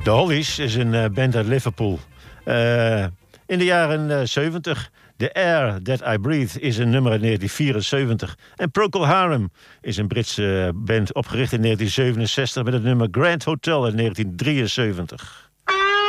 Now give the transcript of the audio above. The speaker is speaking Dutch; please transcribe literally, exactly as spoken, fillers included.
De Hollies is een uh, band uit Liverpool. Uh, in de jaren zeventig. The Air That I Breathe is een nummer uit negentien vierenzeventig. En Procol Harum is een Britse band opgericht in negentien zevenenzestig... met het nummer Grand Hotel uit negentien drieënzeventig.